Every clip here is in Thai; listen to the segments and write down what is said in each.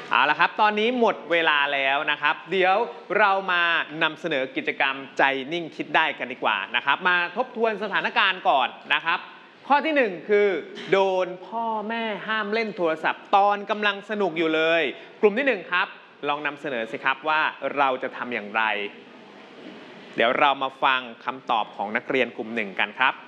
เอาละครับตอนนี้หมดเวลาแล้วนะครับเดี๋ยวเรามานำเสนอกิจกรรมใจนิ่งคิดได้กันดีกว่านะครับมาทบทวนสถานการณ์ก่อนนะครับข้อที่1คือโดนพ่อแม่ห้ามเล่นโทรศัพท์ตอนกำลังสนุกอยู่เลยกลุ่มที่1ครับลองนำเสนอสิครับว่าเราจะทำอย่างไรเดี๋ยวเรามาฟังคำตอบของนักเรียนกลุ่ม1กันครับ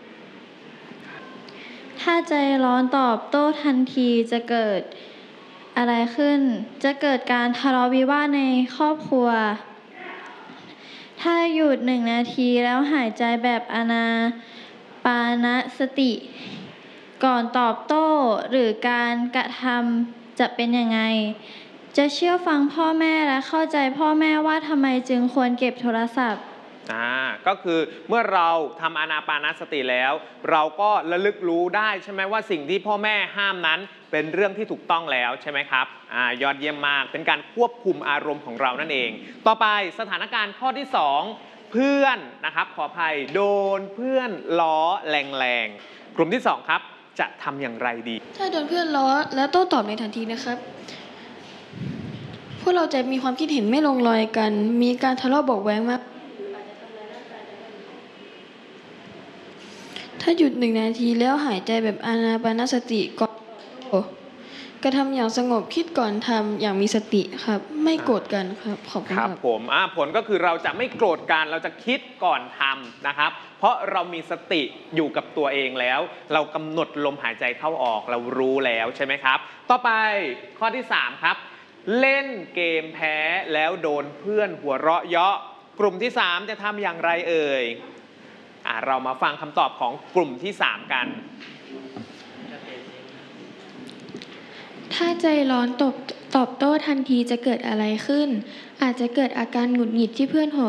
ถ้าใจร้อนตอบโต้ทันทีจะเกิดอะไรขึ้นจะเกิดการทะเลาะวิวาทในครอบครัวถ้าหยุด1 นาทีแล้วหายใจแบบอานาปานสติก่อนตอบโต้หรือการกระทำจะเป็นยังไงจะเชื่อฟังพ่อแม่และเข้าใจพ่อแม่ว่าทำไมจึงควรเก็บโทรศัพท์ก็คือเมื่อเราทำอานาปานสติแล้วเราก็ระลึกรู้ได้ใช่ไหมว่าสิ่งที่พ่อแม่ห้ามนั้นเป็นเรื่องที่ถูกต้องแล้วใช่ไหมครับยอดเยี่ยมมากเป็นการควบคุมอารมณ์ของเรานั่นเองต่อไปสถานการณ์ข้อที่2เพื่อนนะครับขออภัยโดนเพื่อนล้อแรงๆกลุ่มที่2ครับจะทำอย่างไรดีถ้าโดนเพื่อนล้อแล้วโต้ตอบในทันทีนะครับพวกเราจะมีความคิดเห็นไม่ลงรอยกันมีการทะเลาะเบาะแว้งมากถ้าหยุด1 นาทีแล้วหายใจแบบอานาปานสติก่อนกระทำอย่างสงบคิดก่อนทำอย่างมีสติครับไม่โกรธกันครับขอบคุณครับผมผลก็คือเราจะไม่โกรธกันเราจะคิดก่อนทำนะครับเพราะเรามีสติอยู่กับตัวเองแล้วเรากำหนดลมหายใจเข้าออกเรารู้แล้วใช่ไหมครับต่อไปข้อที่3ครับเล่นเกมแพ้แล้วโดนเพื่อนหัวเราะเยาะกลุ่มที่3จะทำอย่างไรเอ่ยเรามาฟังคำตอบของกลุ่มที่3กันถ้าใจร้อนตอบโต้ทันทีจะเกิดอะไรขึ้นอาจจะเกิดอาการหงุดหงิดที่เพื่อนหัว